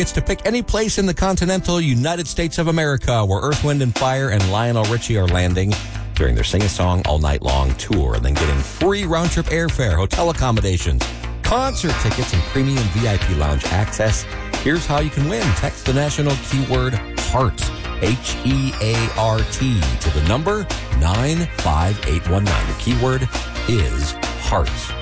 It's to pick any place in the continental United States of America where Earth, Wind & Fire and Lionel Richie are landing during their Sing a Song All Night Long tour, and then getting free round-trip airfare, hotel accommodations, concert tickets, and premium VIP lounge access. Here's how you can win. Text the national keyword HEART, H-E-A-R-T, to the number 95819. The keyword is HEART.